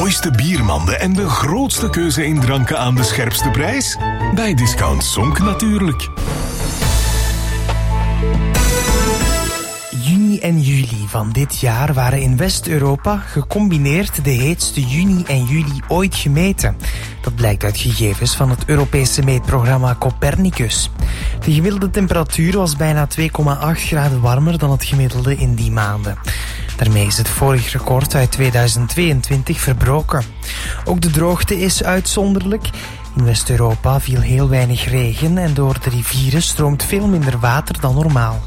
mooiste biermanden en de grootste keuze in dranken aan de scherpste prijs? Bij Discount Sonk natuurlijk. Juni en juli van dit jaar waren in West-Europa gecombineerd de heetste juni en juli ooit gemeten. Dat blijkt uit gegevens van het Europese meetprogramma Copernicus. De gemiddelde temperatuur was bijna 2,8 graden warmer dan het gemiddelde in die maanden. Daarmee is het vorig record uit 2022 verbroken. Ook de droogte is uitzonderlijk. In West-Europa viel heel weinig regen en door de rivieren stroomt veel minder water dan normaal.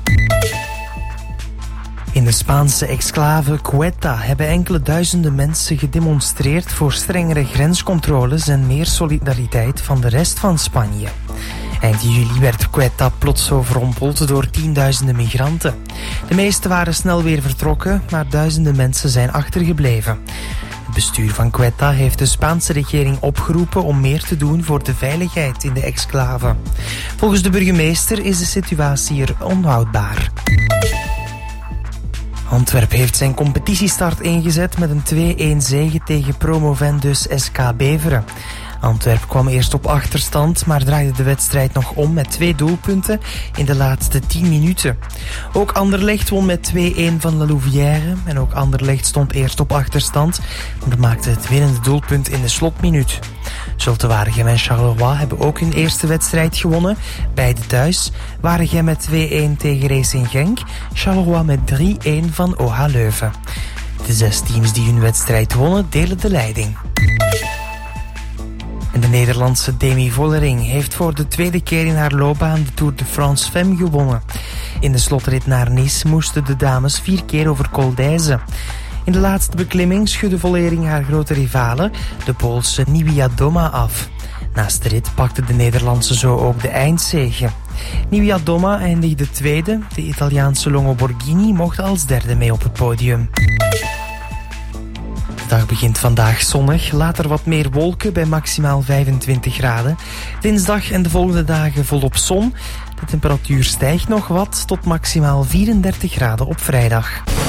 In de Spaanse exclave Ceuta hebben enkele duizenden mensen gedemonstreerd voor strengere grenscontroles en meer solidariteit van de rest van Spanje. Eind juli werd Ceuta plots overrompeld door tienduizenden migranten. De meeste waren snel weer vertrokken, maar duizenden mensen zijn achtergebleven. Het bestuur van Ceuta heeft de Spaanse regering opgeroepen om meer te doen voor de veiligheid in de exclave. Volgens de burgemeester is de situatie er onhoudbaar. Antwerp heeft zijn competitiestart ingezet met een 2-1 zege tegen promovendus SK Beveren. Antwerp kwam eerst op achterstand, maar draaide de wedstrijd nog om met 2 doelpunten in de laatste 10 minuten. Ook Anderlecht won met 2-1 van La Louvière en ook Anderlecht stond eerst op achterstand, maar maakte het winnende doelpunt in de slotminuut. Zulte Waregem en Charleroi hebben ook hun eerste wedstrijd gewonnen, beide thuis. Waregem met 2-1 tegen Racing Genk, Charleroi met 3-1 van OH Leuven. De 6 teams die hun wedstrijd wonnen delen de leiding. En de Nederlandse Demi Vollering heeft voor de tweede keer in haar loopbaan de Tour de France Femme gewonnen. In de slotrit naar Nice moesten de dames 4 keer over Col d'Èze. In de laatste beklimming schudde Vollering haar grote rivale, de Poolse Niewiadoma, af. Naast de rit pakte de Nederlandse zo ook de eindzege. Niewiadoma eindigde tweede, de Italiaanse Longo Borghini mocht als derde mee op het podium. De dag begint vandaag zonnig, later wat meer wolken bij maximaal 25 graden. Dinsdag en de volgende dagen volop zon. De temperatuur stijgt nog wat tot maximaal 34 graden op vrijdag.